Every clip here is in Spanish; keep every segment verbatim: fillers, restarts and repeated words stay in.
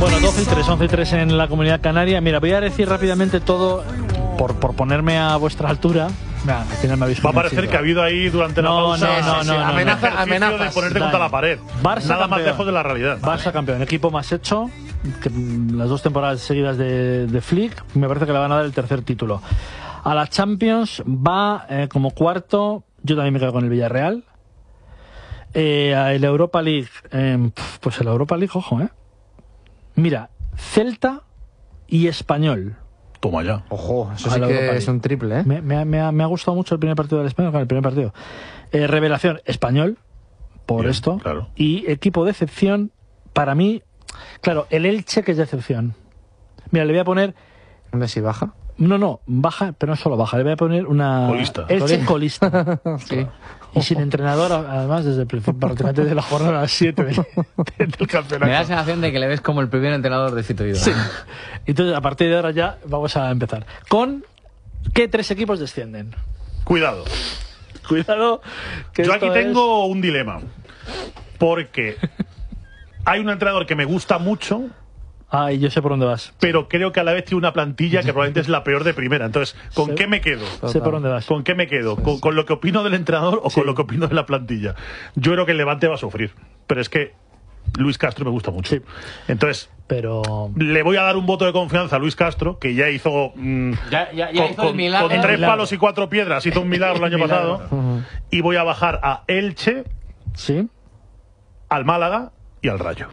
Bueno, doce y tres, once y tres en la Comunidad Canaria. Mira, voy a decir rápidamente todo por, por ponerme a vuestra altura. Nah, al final me habéis Va a parecer que ha habido ahí durante la no, pausa no, no, no, no, amenaza, no, amenaza de ponerte contra la pared. Barça Nada campeón. más lejos de la realidad. Barça campeón, equipo más hecho que las dos temporadas seguidas de, de Flick. Me parece que le van a dar el tercer título. A la Champions va eh, como cuarto. Yo también me quedo con el Villarreal. Eh, a la Europa League, eh, pues el Europa League, ojo, eh. Mira, Celta y Español. Toma ya. Ojo, eso A sí la que Europa es un triple, ¿eh? Me, me, me, ha, me ha gustado mucho el primer partido del Español, el primer partido. Eh, revelación, Español, por Bien, esto. claro. Y equipo de excepción, para mí, claro, el Elche que es de excepción. Mira, le voy a poner... ¿Messi baja? No, no, baja, pero no solo baja, le voy a poner una... Colista. Elche colista. Sí. Y sin entrenador, además, desde el principio, prácticamente desde la jornada siete del, del campeonato. Me da la sensación de que le ves como el primer entrenador de Fito Ido. Sí. Entonces, a partir de ahora ya vamos a empezar. ¿Con qué tres equipos descienden? Cuidado. Cuidado. Que Yo esto aquí es- tengo un dilema. Porque hay un entrenador que me gusta mucho, Ay, yo sé por dónde vas. pero creo que a la vez tiene una plantilla que probablemente es la peor de primera. Entonces, ¿con Sí. qué me quedo? Sé por dónde vas. ¿Con qué me quedo? ¿Con, con lo que opino del entrenador o con lo que opino de la plantilla? Yo creo que el Levante va a sufrir. Pero es que Luis Castro me gusta mucho. Sí. Entonces, Pero... le voy a dar un voto de confianza a Luis Castro, que ya hizo... mm, Ya, ya, ya con, hizo el con- milagro. con tres milagro. palos y cuatro piedras hizo un milagro el año Milagro. pasado. Y voy a bajar a Elche, Sí. al Málaga y al Rayo.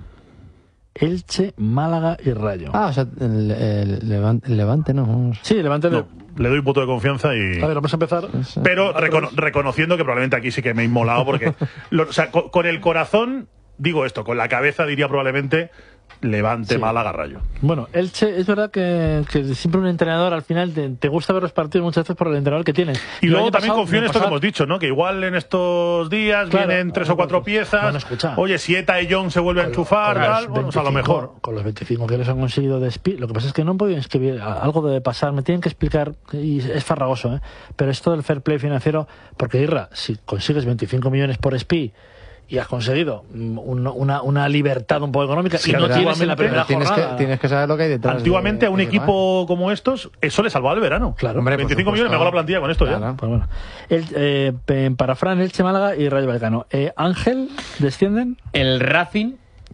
Elche, Málaga y Rayo. Ah, o sea, el, el Levante, el Levante, no. Vamos. Sí, Levante. No, le doy un voto de confianza y... A ver, vamos a empezar. Pero recono- reconociendo que probablemente aquí sí que me he inmolado porque... lo- o sea, con, con el corazón, digo esto, con la cabeza diría probablemente Levante, Sí. Málaga, Rayo. Bueno, Elche, es verdad que, que siempre un entrenador al final te, te gusta ver los partidos muchas veces por el entrenador que tienes. Y El luego año también pasado confío en me esto que pasaba- hemos dicho, ¿no? Que igual en estos días Claro. vienen tres o cuatro piezas. Bueno, escucha. Oye, si Eta y John se vuelve a enchufar, Con los tal, bueno, pues a lo veinticinco mejor. Con los veinticinco que les han conseguido de Spi, lo que pasa es que no han podido escribir, algo debe pasar, me tienen que explicar, y es farragoso, ¿eh? Pero esto del fair play financiero, porque Irra, si consigues veinticinco millones por Spi y has conseguido mm, un- una, una libertad un poco económica Sí, y no pero tienes en la antiguamente- primera Tienes que, jornada. tienes que saber lo que hay detrás. Antiguamente de- a un de- equipo como estos, eso le salvaba el verano. Claro. Hombre, por veinticinco millones, supuesto. me hago la plantilla con esto Claro. ya. Pues bueno. El, eh, pe- para Fran, Elche, Málaga y Rayo Vallecano. Eh, Ángel, ¿descienden? El Racing.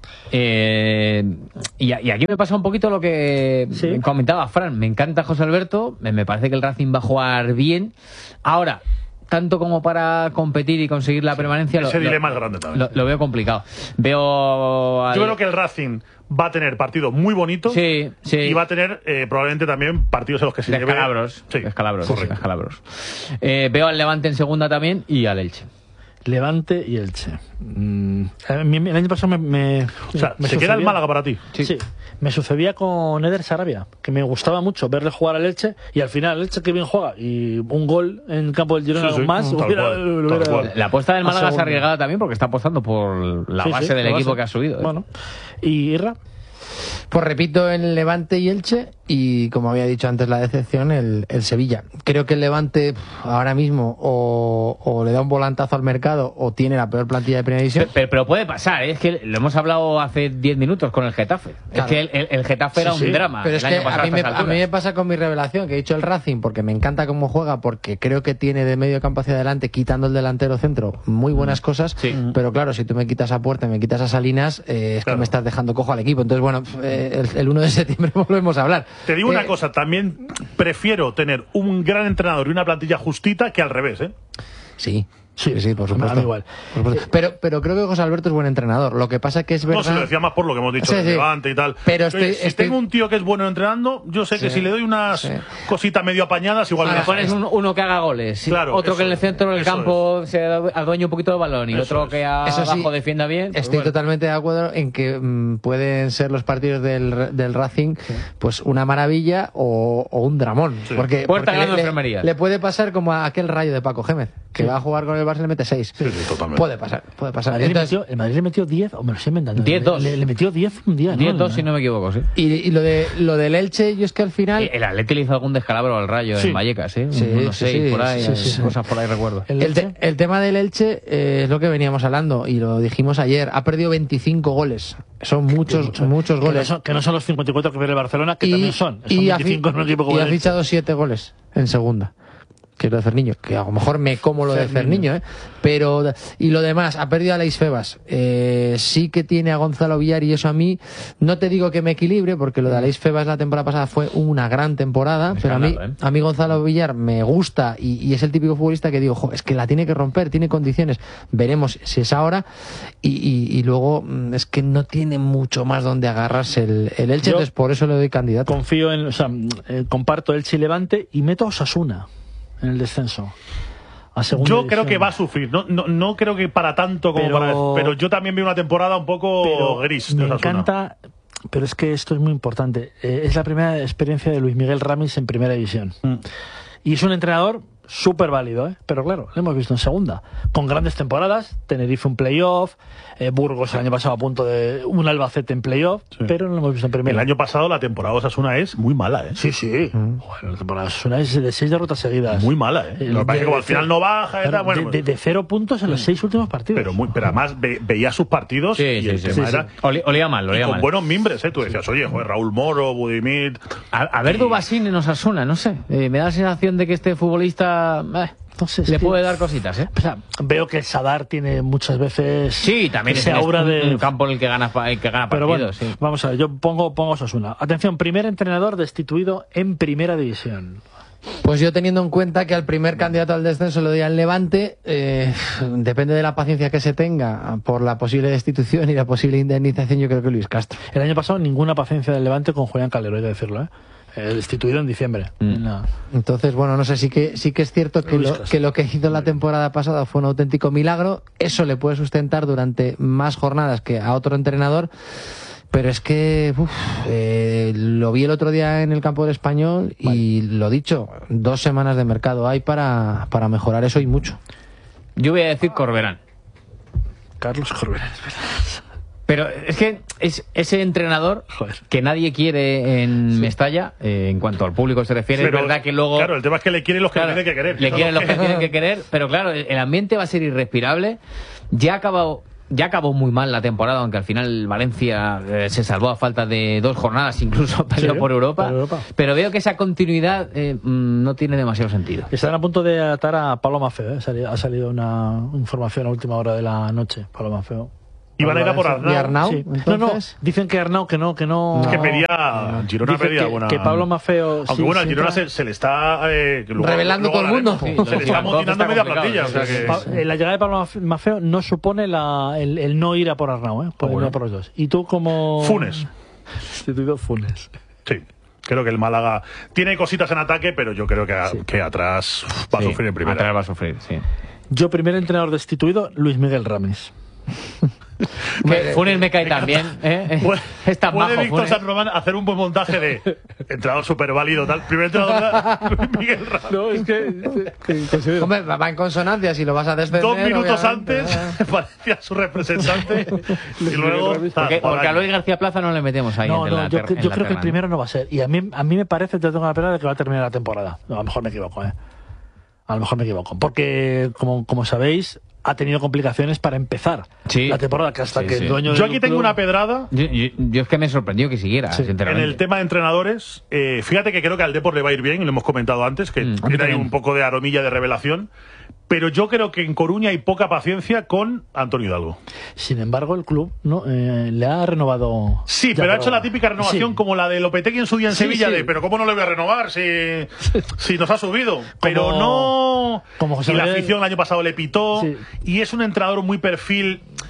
eh, y, a- y aquí me pasa un poquito lo que Sí. comentaba Fran. Me encanta José Alberto. Me, me parece que el Racing va a jugar bien. Ahora, tanto como para competir y conseguir la permanencia, Ese lo, lo- dilema es grande también. lo- lo veo complicado. Veo. al- Yo creo que el Racing va a tener partidos muy bonitos Sí, sí. y va a tener eh, probablemente también partidos en los que se lleve... Descalabros. Sí, Descalabros. correcto. descalabros. Eh, veo al Levante en segunda también y al Elche. Levante y Elche. Mm, a mí el año pasado me, me, O sea, me ¿se queda el sucedía- Málaga para ti? Sí. Me sucedía con Eder Sarabia, que me gustaba mucho verle jugar al Elche y al final el Elche que bien juega y un gol en el campo del Girona Sí, sí, más tal hubiera- cual, lo tal hubiera- cual. La apuesta del a Málaga es segundo. arriesgada también porque está apostando por la Sí, base sí, del la equipo base. que ha subido. ¿eh? Bueno, y Irra, Pues repito, el Levante y Elche, y como había dicho antes la decepción, el, el Sevilla. Creo que el Levante pf, ahora mismo o, o le da un volantazo al mercado o tiene la peor plantilla de primera división. Pero, pero puede pasar, ¿eh? Es que lo hemos hablado hace diez minutos con el Getafe. Claro. Es que el, el- el Getafe era Sí, un sí. drama. Pero es el que año pasado a mí, a me, estas a mí me alturas. pasa con mi revelación, que he dicho el Racing, porque me encanta cómo juega, porque creo que tiene de medio campo hacia adelante, quitando el delantero centro, muy buenas cosas. Sí. Pero claro, si tú me quitas a Puerta, me quitas a Salinas, eh, es Claro. que me estás dejando cojo al equipo. Entonces, bueno, pf, eh, el, el uno de septiembre volvemos a hablar. Te digo una Eh, cosa, también prefiero tener un gran entrenador y una plantilla justita que al revés, ¿eh? Sí. Sí, sí, por a mí supuesto. igual. Por supuesto. Pero, pero creo que José Alberto es buen entrenador. Lo que pasa que es No, verdad. se lo decía más por lo que hemos dicho Sí, del sí. Levante y tal. Pero Oye, estoy- si estoy- tengo un tío que es bueno entrenando, yo sé que Sí, si le doy unas sí. cositas medio apañadas, igual Ah, me le pones un- uno que haga goles, sí. Claro, otro eso que en el es, centro del eso campo se adueñe un poquito de balón y Eso otro es. que a- Eso sí, abajo defienda bien. pues Estoy bueno. totalmente de acuerdo en que mm, pueden ser los partidos del, del Racing pues una maravilla o, o un dramón. Sí. Porque, Puerta porque ganando le, enfermerías. le puede pasar como a aquel Rayo de Paco Gémez, que Sí. va a jugar con el Barça le mete seis. Sí, sí, totalmente. Puede pasar, puede El pasar. Madrid, Entonces, le metió, el Madrid le metió diez, o me lo estoy inventando. diez dos. Le, le metió diez un día, ¿no? diez dos, si no me equivoco, sí. y, y lo de lo del Elche, yo es que al final... El Atleti le hizo algún descalabro al Rayo Sí. en Vallecas, ¿eh? Sí, Unos sí, seis sí, por ahí, sí, sí, sí. cosas por ahí recuerdo. El El, te- Elche. el tema del Elche eh, es lo que veníamos hablando y lo dijimos ayer. Ha perdido veinticinco goles. Son muchos, Mucho. muchos Que no, goles. son, que no son los cincuenta y cuatro que viene el Barcelona, que también son. Son y ha, veinticinco fi- en un equipo como y ha el Elche. fichado siete goles en segunda. Que es lo de Cerniño, que a lo mejor me como lo de Cerniño. Cerniño, ¿eh? Pero, y lo demás, ha perdido a Leis Febas. Eh, sí que tiene a Gonzalo Villar y eso a mí, no te digo que me equilibre, porque lo de Leis Febas la temporada pasada fue una gran temporada, Un pero a mí, escándalo, ¿eh? a mí Gonzalo Villar me gusta y, y es el típico futbolista que digo, jo, es que la tiene que romper, tiene condiciones, veremos si es ahora. Y, y, y luego, mm, es que no tiene mucho más donde agarrarse el, el Elche, Yo entonces por eso le doy candidato. Confío en, o sea, eh, comparto el Elche y Levante y meto a Osasuna en el descenso. A segunda Yo creo división. que va a sufrir. No, no, no creo que para tanto como Pero- para. Pero yo también veo una temporada un poco Pero gris. de me Osasuna. encanta, pero es que esto es muy importante. Eh, es la primera experiencia de Luis Miguel Ramis en primera división. Mm. Y es un entrenador súper válido, ¿eh? Pero claro, lo hemos visto en segunda. Con grandes temporadas, Tenerife un playoff, eh, Burgos el año pasado a punto de un Albacete en playoff, Sí. pero no lo hemos visto en primera. El año pasado la temporada de Osasuna es muy mala, ¿eh? Sí, sí. Mm. Bueno, la temporada es una de seis derrotas seguidas. Muy mala, ¿eh? Eh, Lo que pasa es que de- como al final no baja, Claro, era, bueno, de, de- de cero puntos en los seis últimos partidos. pero, muy, pero además ve- veía sus partidos Sí, y sí, el sí. tema sí, era. sí. Oli- Olía mal, Y olía con mal. buenos mimbres, ¿eh? Tú decías, oye, joder, Raúl Moro, Budimir. A, a ver Dubasín en Osasuna, no sé. Eh, me da la sensación de que este futbolista eh, Entonces, le que- puede dar cositas, ¿eh? O sea, veo que el Sadar tiene muchas veces Sí, también ese es aura un, de un campo en el que gana, pa- el que gana Pero partidos. bueno, sí. vamos a ver, yo pongo, pongo a Osasuna. Atención, primer entrenador destituido en primera división. Pues yo teniendo en cuenta que al primer candidato al descenso lo doy al Levante, eh, depende de la paciencia que se tenga por la posible destitución y la posible indemnización, yo creo que Luis Castro. El año pasado ninguna paciencia del Levante con Julián Calero, hay que decirlo, ¿eh? Eh, destituido en diciembre. Mm. En la- Entonces, bueno, no sé, sí que, sí que es cierto que Luis lo, Castro. que lo que hizo la temporada pasada fue un auténtico milagro. Eso le puede sustentar durante más jornadas que a otro entrenador. Pero es que uf, eh, lo vi el otro día en el campo del Español y lo dicho, dos semanas de mercado hay para, para mejorar eso y mucho. Yo voy a decir Corberán. Carlos Corberán, es verdad. Pero es que es ese entrenador Joder. que nadie quiere en Mestalla, eh, en cuanto al público se refiere, Pero, es verdad que luego... Claro, el tema es que le quieren los que Claro, le tienen que querer. Le Eso quieren es los que tienen que querer, pero claro, el el ambiente va a ser irrespirable. Ya ha acabado, ya acabó muy mal la temporada, aunque al final Valencia eh, se salvó a falta de dos jornadas, incluso peleó Sí, por Europa, por Europa. Pero veo que esa continuidad eh, mm, no tiene demasiado sentido. Están a punto de atar a Pablo Maffeo, ¿eh? Sali- Ha salido una información a última hora de la noche, Pablo Maffeo. Iban a ir a por Valencia. ¿Y Arnau. Arnau? Sí. Entonces- No, no, dicen que Arnau, que no, que no... Es que pedía. Girona Dice pedía que, buena. que Pablo Maffeo... Aunque sí, bueno, al sí, Girona tra- se, se le está. Eh, que luego- Revelando luego todo el mundo. hablaremos. Sí, Se le está todo motinando está media complicado, plantilla. O sea sí, que. sí, Pa- eh, la llegada de Pablo Maf- Maffeo no supone la, el, el no ir a por Arnau, ¿eh? Puede ir bueno. a por los dos. ¿Y tú como...? Funes. Instituto Funes. Sí. Creo que el Málaga tiene cositas en ataque, pero yo creo que, a- Sí. que atrás uf, va a Sí, sufrir en primera. atrás va a sufrir, sí. Yo, primer entrenador destituido, Luis Miguel Ramis. Que Funes me cae también, ¿eh? Puede, Es tan puede bajo, Víctor Funes. San Román hacer un buen montaje de entrenador súper válido, tal. Primer entrenador era Luis Miguel Ramos. No, es que... Hombre, va en consonancia, si lo vas a descender. Dos minutos obviamente, antes eh. parecía su representante y luego. Ramis. tal, Porque, por porque a ahí. Luis García Plaza no le metemos ahí No, en no, la yo, ter- cre- en yo la creo que el terna. primero no va a ser. Y a mí, a mí me parece, te tengo la pena de que va a terminar la temporada. No, a lo mejor me equivoco, ¿eh? A lo mejor me equivoco. Porque, como, como sabéis, ha tenido complicaciones para empezar Sí. la temporada, que hasta Sí, que sí. el dueño Yo del aquí tengo club- una pedrada. Yo, yo- yo es que me sorprendió que siguiera, Sí. En sinceramente. el tema de entrenadores, eh, fíjate que creo que al Depor le va a ir bien, y lo hemos comentado antes, que Mm, a mí tiene ahí también. un poco de aromilla de revelación. Pero yo creo que en Coruña hay poca paciencia con Antonio Hidalgo. Sin embargo, el club no eh, le ha renovado. Sí, ya pero ha por- hecho la típica renovación Sí. como la de Lopetegui en su día en Sí, Sevilla, sí. de pero ¿cómo no le voy a renovar si, si nos ha subido? Pero no... como José y la Manuel- afición el año pasado le pitó, Sí. y es un entrenador muy perfil...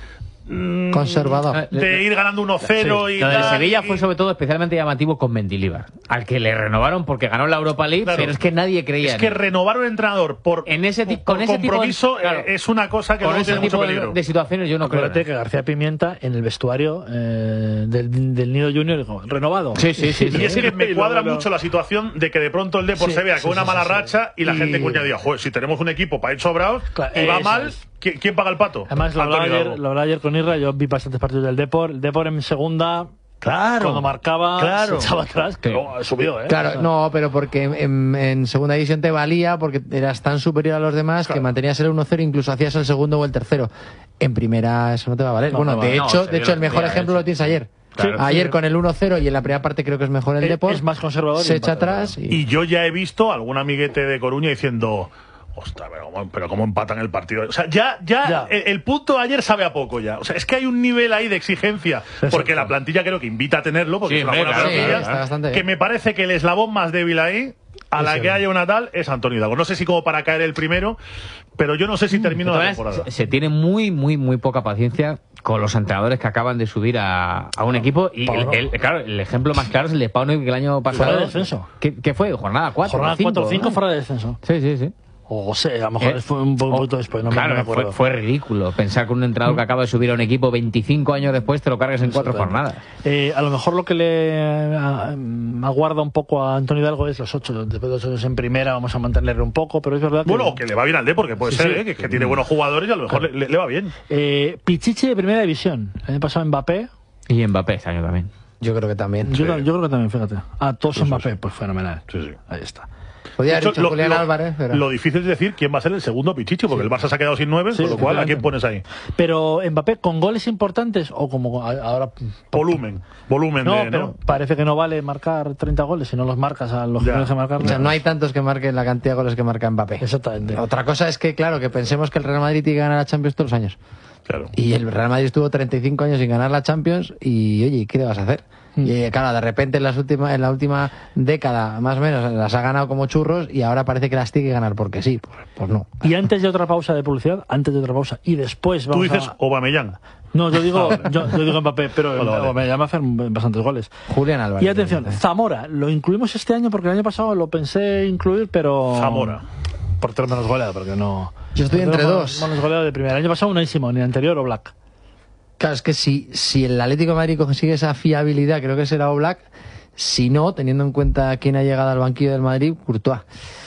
mm, Conservador. de ir ganando uno cero Sí. y Lo del tal, Sevilla y- fue sobre todo especialmente llamativo con Mendilibar, al que le renovaron porque ganó la Europa League, Claro. pero es que nadie creía Es en que él. renovar un entrenador por, En ese ti- por con ese tipo de- compromiso claro. eh, es una cosa que Con luego ese tiene mucho tipo de, peligro. de situaciones yo no creo. Acuérdate en que él. García Pimienta en el vestuario eh, del, del Nido Junior dijo, renovado. Sí, sí, sí. sí. Y es que me Y cuadra luego no. mucho la situación de que de pronto el Depor Sí, se vea sí, con una sí, mala sí, sí. racha y la Y- gente cuña diga, joder, si tenemos un equipo para ir sobrados Claro, y va eso mal, es. ¿quién, quién paga el pato? Además, lo hablaba, Antonio ayer, Hidalgo. lo hablaba ayer con Irra, yo vi bastantes partidos del Depor. El Depor en segunda, Claro. cuando marcaba, Claro. se echaba atrás, que Sí. luego subió, ¿eh? Claro, no, pero porque en, en segunda división te valía, porque eras tan superior a los demás que mantenías el uno cero, incluso hacías el segundo o el tercero. En primera eso no te va a valer. No, bueno, no, de no, hecho, se de vio hecho el el mejor día, ejemplo eso. lo tienes ayer. Claro. Ayer Sí. con el uno cero y en la primera parte creo que es mejor el Es- Depor. es más conservador y Se echa empata. atrás y... Y yo ya he visto algún amiguete de Coruña diciendo, ostras, pero cómo, pero cómo empatan el partido. O sea, ya, ya, Ya. El, el punto de ayer sabe a poco ya. O sea, es que hay un nivel ahí de exigencia, porque la plantilla creo que invita a tenerlo, porque Sí, es una hombre, buena claro, plantilla, claro, está bastante que bien. me parece que el eslabón más débil ahí, a la Sí, que sí. haya una tal, es Antonio Hidalgo. No sé si como para caer el primero, pero yo no sé si termino De la todas temporada. maneras, se, se tiene muy, muy, muy poca paciencia con los entrenadores que acaban de subir a, a un equipo. Y el, Pauno. el- claro, el ejemplo más claro es el de Pauno, que el año pasado. Fuera de descenso. ¿Qué, qué fue? ¿Jornada cuatro? Jornada cuatro o cinco ¿no? fuera de descenso. Sí, sí, sí. O sea, a lo mejor Eh, fue un po- un o- poquito después, no, me- claro, no me fue, acuerdo. fue ridículo pensar que un entrenador que acaba de subir a un equipo veinticinco años después te lo cargues en cuatro Exactamente. jornadas. Eh, a lo mejor lo que le a- aguarda un poco a Antonio Hidalgo es los ocho. Después de los ocho en primera vamos a mantenerle un poco, pero es verdad que... Bueno, o que le va bien al D, porque puede Sí, ser, sí. ¿eh? que, que tiene buenos jugadores y a lo mejor le, le- le va bien. Eh, Pichichi de primera división. El año pasado Mbappé. Y Mbappé este año también. Yo creo que también. Yo, Sí. yo creo que también, fíjate. Ah, todos Sí, sí, Mbappé, sí. pues fenomenal. Sí, sí. Ahí está. Podría De haber hecho, dicho lo, Julián lo- Álvarez, pero... lo difícil es decir quién va a ser el segundo Pichichi, porque el Barça se ha quedado sin nueve, Sí, con lo cual, ¿a quién efectivamente. pones ahí? Pero Mbappé, ¿con goles importantes o como a- ahora? Volumen. Volumen No, de. pero ¿no? parece que no vale marcar treinta goles si no los marcas a los que Ya. tienes que marcar. O sea, no hay tantos que marquen la cantidad de goles que marca Mbappé. Exactamente. Otra cosa es que, claro, que pensemos que el Real Madrid tiene que ganar la Champions todos los años. Claro. Y el Real Madrid estuvo treinta y cinco años sin ganar la Champions y, oye, ¿qué le vas a hacer? Mm. Y eh, claro, de repente en, las últimas, en la última década, más o menos, las ha ganado como churros y ahora parece que las tiene que ganar porque sí. Pues, pues no. Y antes de otra pausa de publicidad, antes de otra pausa y después Tú vamos dices a... Aubameyang. No, yo digo, yo, yo digo Mbappé, pero Vale, vale. me llama a hacer bastantes goles. Julián Álvarez. Y atención, Zamora, lo incluimos este año porque el año pasado lo pensé incluir, pero... Zamora. Por tres menos goleado, porque no... Yo estoy por entre tres dos. Menos goleado de primera. El año pasado Unai Simón, y el anterior Oblak. Claro, es que si, si el Atlético de Madrid consigue esa fiabilidad, creo que será Oblak. Si no, teniendo en cuenta quién ha llegado al banquillo del Madrid, Courtois.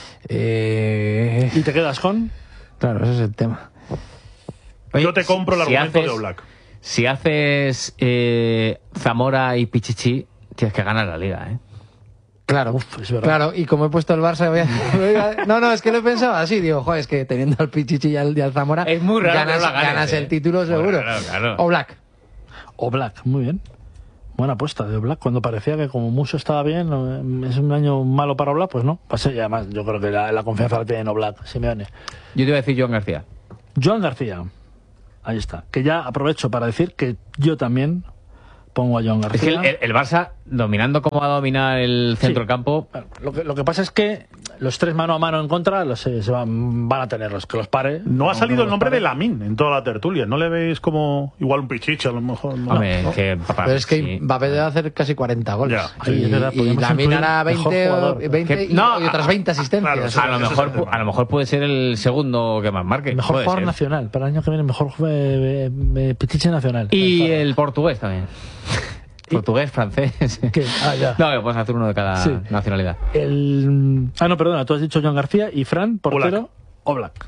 Eh, ¿Y te quedas con? claro, ese es el tema. Oye, Yo te compro el si argumento haces- de Oblak. Si haces eh, Zamora y Pichichi, tienes que ganar la liga, ¿eh? Claro, Uf, es verdad. claro, y como he puesto el Barça, voy a- voy a- no, no, es que lo he pensado así, digo, joder, es que teniendo al Pichichi y al, y al Zamora, Es muy raro ganas, que no la ganes, ganas eh. el título seguro. Claro, claro. O Black. Oblak, muy bien. Buena apuesta de Oblak. Cuando parecía que como mucho estaba bien, no, es un año malo para Oblak, pues no. Pase, y además yo creo que la, la confianza la tiene en Oblak, Simeone. Yo te iba a decir Joan García. Joan García. Ahí está. Que ya aprovecho para decir que yo también pongo a Joan Es que García. el, el- el Barça, dominando como va a dominar el centro del campo, Bueno, Lo que, lo que pasa es que los tres mano a mano en contra los, se, se van, van a tenerlos, que los pare. No ha salido que el los nombre pare. de Lamin en toda la tertulia. ¿No le veis como igual un Pichichi a lo mejor? No. hombre, No. que, papá, Pero es que sí. Mbappé debe hacer casi cuarenta goles. Ya. Sí, y es verdad, y podríamos Lamine incluir hará mejor veinte, o- jugador. veinte Que- y, no, y otras veinte asistencias. claro, a, lo ese es mejor, el tema. a lo mejor puede ser el segundo que más marque. Mejor puede jugador ser. nacional. Para el año que viene, mejor eh, eh, Pichichi nacional. Y Ahí está. el portugués también. Portugués, francés. ¿Qué? Ah, ya. No, que puedes hacer uno de cada Sí. nacionalidad. El... Ah, no, perdona, tú has dicho Joan García y Fran, portero, Oblak.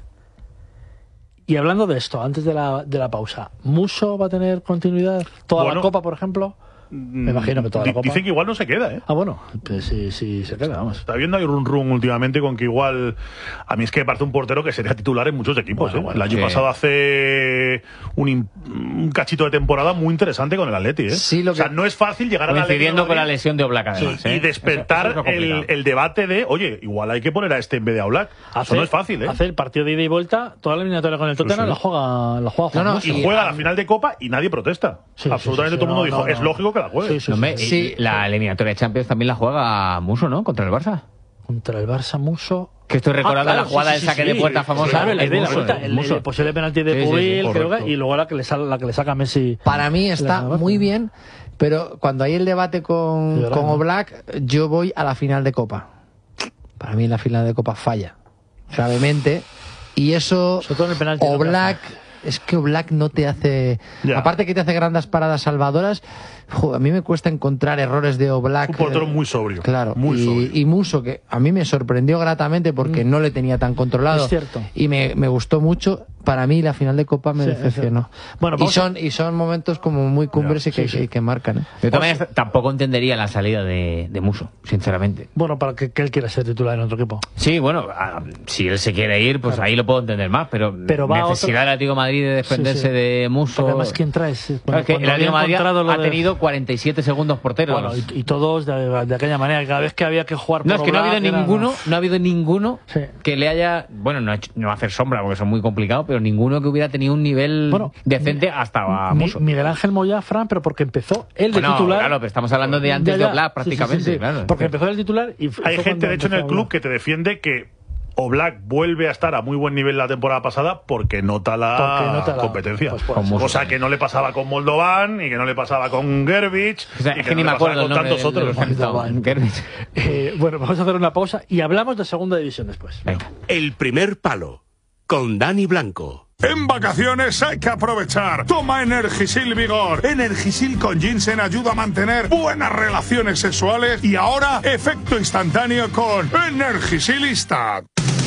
Y hablando de esto, antes de la, de la pausa, ¿Muso va a tener continuidad toda Bueno. la Copa, por ejemplo? Me imagino que toda la Di- Copa. Dicen que igual no se queda, ¿eh? Ah, bueno, pues sí, sí, se queda, vamos. Está viendo ahí run run últimamente con que igual a mí es que me parece un portero que sería titular en muchos equipos. Bueno, ¿eh? bueno, el año sí. pasado hace un, im- un cachito de temporada muy interesante con el Atleti. ¿eh? Sí, lo o sea, que- no es fácil llegar al Atleti de Coincidiendo con la Madrid lesión de Oblak, además. y ¿eh? despertar Eso- eso es lo el, complicado. el debate de, oye, igual hay que poner a este en vez de a Oblak. Eso no es fácil, ¿eh? Hacer el partido de ida y vuelta, toda la eliminatoria con el Tottenham sí. la juega, la juega Juan No, no, Musso. Y Sí, juega a- la final de Copa y nadie protesta. Sí, sí, Absolutamente sí, sí, todo el mundo no, dijo, no, es no. lógico que la juegue. Sí, sí, No, hombre, Sí. y la eliminatoria de Champions también la juega Muso, ¿no? Contra el Barça. Contra el Barça, Muso... Que estoy recordando Ah, claro, la jugada sí, del sí, saque sí, de puerta sí, famosa. Claro, el, el el, Muso, el, el, Muso. el posible penalti de Sí, sí, sí, Pubil, creo correcto. que, y luego la que le sale, la que le saca Messi. Para mí está La- muy bien, pero cuando hay el debate con, Sí, verdad, con ¿no? Oblak, yo voy a la final de Copa. Para mí la final de Copa falla gravemente y eso Sobre todo en el penalti, no Oblak, es que Oblak no te hace, Ya. aparte que te hace grandes paradas salvadoras, jo, a mí me cuesta encontrar errores de Oblak. Un portero eh, muy sobrio. Claro, Muy y, sobrio. y Muso, que a mí me sorprendió gratamente porque no le tenía tan controlado. Es cierto. Y me, me gustó mucho. Para mí la final de Copa me Sí, es decepcionó. cierto. Bueno, y, vamos a- son, y son momentos como muy cumbres Ya, y que, sí, sí. que- que marcan. ¿eh? De todas maneras, tampoco entendería la salida de, de Muso, sinceramente. Bueno, para que, que él quiera ser titular en otro equipo. Sí, bueno, a- si él se quiere ir, pues ahí lo puedo entender más, pero, Pero va necesidad otro- del Atlético de Madrid de defenderse Sí, sí. de Muso. Porque además, ¿quién traes? Cuando- Claro, es que cuando el Atlético de había Madrid encontrado lo ha de- tenido cuarenta y siete segundos porteros. Bueno, y, y todos de, de aquella manera, cada vez que había que jugar No, por es que no ha Oblak, habido era- ninguno, no ha habido ninguno Sí. que le haya, bueno, no, ha hecho- no va a hacer sombra porque son muy complicados, pero ninguno que hubiera tenido un nivel Bueno, decente hasta a Mi- Muso. Miguel Ángel Moya, Fran, pero porque empezó él de Bueno, titular. claro, pero estamos hablando de antes Ya, de ya. Oblak Sí, sí, prácticamente, sí, sí. claro. Porque empezó el titular y fue Hay cuando gente, de hecho, en el empezó club Oblak. que te defiende que Oblak vuelve a estar a muy buen nivel la temporada pasada porque nota la, Porque nota la- competencia. pues puede ser. Cosa que no le pasaba con Moldovan y que no le pasaba con Gervich O sea, y es que, que no ni le me pasaba acuerdo el con nombre tantos del- otros. del organizador. Moldovan. Gervich. Eh, bueno, vamos a hacer una pausa y hablamos de segunda división después. Venga. El primer palo, con Dani Blanco. En vacaciones hay que aprovechar. Toma Energisil Vigor. Energisil con ginseng ayuda a mantener buenas relaciones sexuales y ahora efecto instantáneo con Energisil Instant.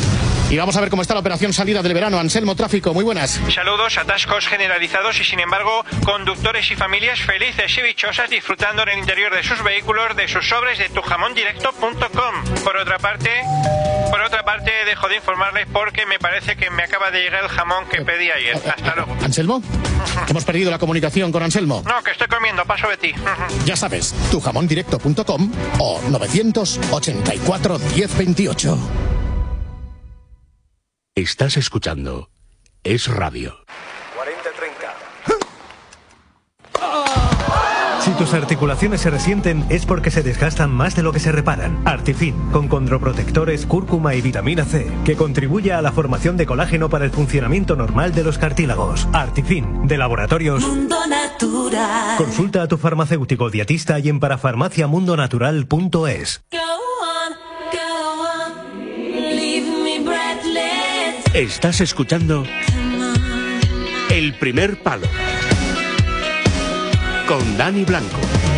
Y vamos a ver cómo está la operación salida del verano. Anselmo Tráfico, muy buenas. Saludos, atascos generalizados y sin embargo conductores y familias felices y dichosas disfrutando en el interior de sus vehículos de sus sobres de tu jamón directo punto com. Por otra parte, por otra parte dejo de informarles porque me parece que me acaba de llegar el jamón que pedí ayer. Hasta luego. ¿Anselmo? Hemos perdido la comunicación con Anselmo. No, que estoy comiendo, paso de ti. Ya sabes, tu jamón directo punto com o novecientos ochenta y cuatro diez veintiocho. Estás escuchando Es Radio. cuarenta treinta. Si tus articulaciones se resienten es porque se desgastan más de lo que se reparan. Artifin, con condroprotectores, cúrcuma y vitamina C, que contribuye a la formación de colágeno para el funcionamiento normal de los cartílagos. Artifin, de Laboratorios Mundo Natural. Consulta a tu farmacéutico dietista y en parafarmacia mundo natural punto es. Go on, go on, leave me breathless. Estás escuchando El primer palo, con Dani Blanco.